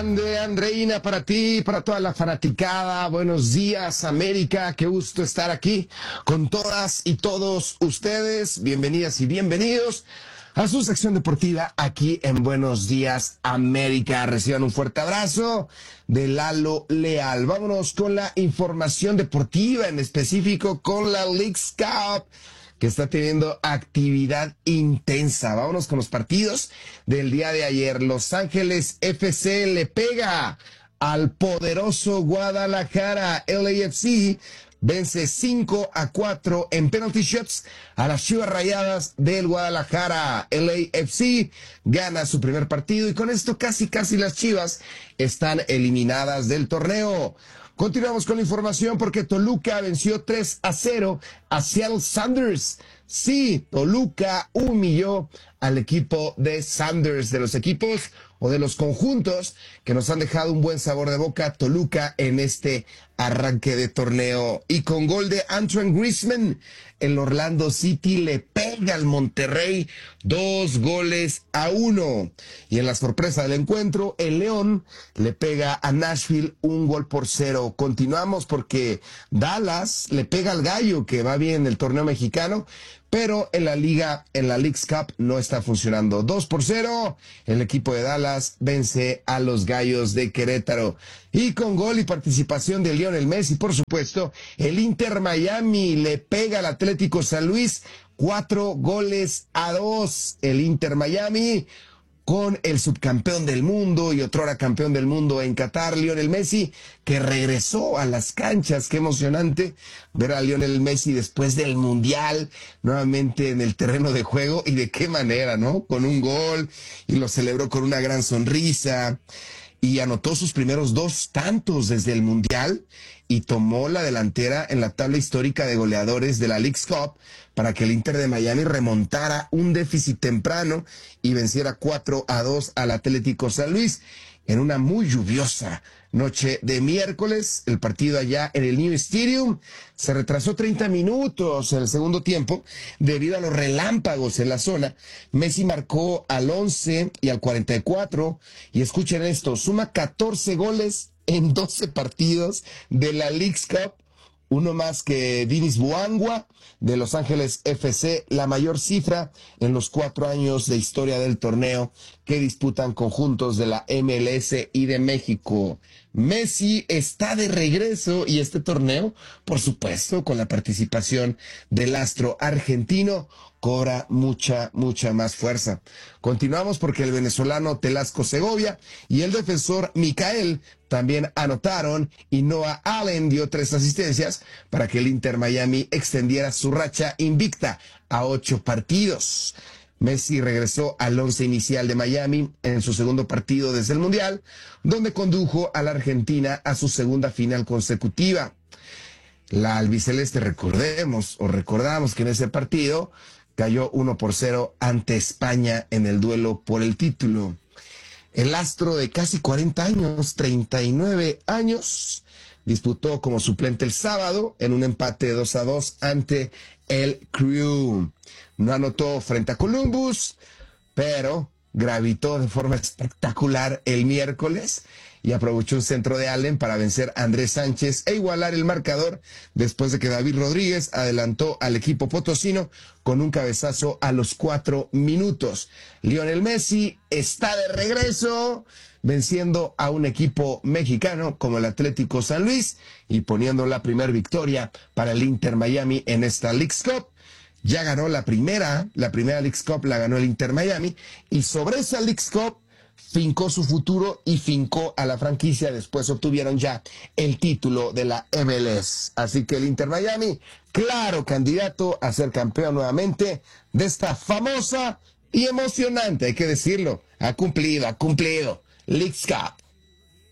grande, Andreina, para ti, para toda la fanaticada. Buenos días, América. Qué gusto estar aquí con todas y todos ustedes. Bienvenidas y bienvenidos a su sección deportiva aquí en Buenos Días, América. Reciban un fuerte abrazo de Lalo Leal. Vámonos con la información deportiva, en específico con la Leagues Cup, que está teniendo actividad intensa. Vámonos con los partidos del día de ayer. Los Ángeles FC le pega al poderoso Guadalajara. LAFC vence 5-4 en penalty shots a las Chivas Rayadas del Guadalajara. LAFC gana su primer partido y con esto casi las Chivas están eliminadas del torneo. Continuamos con la información porque Toluca venció 3-0 a Seattle Sounders. Sí, Toluca humilló al equipo de Sounders, de los equipos o de los conjuntos que nos han dejado un buen sabor de boca. Toluca en este arranque de torneo. Y con gol de Antoine Griezmann, el Orlando City le pega al Monterrey 2-1. Y en la sorpresa del encuentro, el León le pega a Nashville 1-0. Continuamos porque Dallas le pega al Gallo, que va bien en el torneo mexicano, pero en la Leagues Cup no está funcionando. 2-0, el equipo de Dallas vence a los Gallos de Querétaro. Y con gol y participación de Lionel Messi, por supuesto, el Inter Miami le pega al Atlético San Luis 4-2. El Inter Miami con el subcampeón del mundo y otrora campeón del mundo en Qatar, Lionel Messi, que regresó a las canchas. Qué emocionante ver a Lionel Messi después del Mundial, nuevamente en el terreno de juego, y de qué manera, ¿no? Con un gol, y lo celebró con una gran sonrisa, y anotó sus primeros 2 tantos desde el Mundial, y tomó la delantera en la tabla histórica de goleadores de la Leagues Cup para que el Inter de Miami remontara un déficit temprano y venciera 4-2 al Atlético San Luis en una muy lluviosa noche de miércoles. El partido allá en el New Stadium se retrasó 30 minutos en el segundo tiempo debido a los relámpagos en la zona. Messi marcó al 11 y al 44, y escuchen esto, suma 14 goles en 12 partidos de la Leagues Cup, uno más que Denis Bouanga de Los Ángeles FC, la mayor cifra en los 4 años de historia del torneo que disputan conjuntos de la MLS y de México. Messi está de regreso, y este torneo, por supuesto, con la participación del astro argentino, cobra mucha más fuerza. Continuamos porque el venezolano Telasco Segovia y el defensor Micael también anotaron, y Noah Allen dio 3 asistencias para que el Inter Miami extendiera su racha invicta a 8 partidos. Messi regresó al 11 inicial de Miami en su segundo partido desde el Mundial, donde condujo a la Argentina a su segunda final consecutiva. La albiceleste, recordamos que en ese partido cayó 1-0 ante España en el duelo por el título. El astro de casi 40 años, 39 años, disputó como suplente el sábado en un empate 2-2 ante el Crew. No anotó frente a Columbus, pero gravitó de forma espectacular el miércoles y aprovechó un centro de Allen para vencer a Andrés Sánchez e igualar el marcador después de que David Rodríguez adelantó al equipo potosino con un cabezazo a los 4 minutos. Lionel Messi está de regreso, venciendo a un equipo mexicano como el Atlético San Luis y poniendo la primera victoria para el Inter Miami en esta Leagues Cup. Ya ganó la primera Leagues Cup, la ganó el Inter Miami, y sobre esa Leagues Cup fincó su futuro y fincó a la franquicia. Después obtuvieron ya el título de la MLS. Así que el Inter Miami, claro candidato a ser campeón nuevamente de esta famosa y emocionante, hay que decirlo, ha cumplido, Leagues Cup.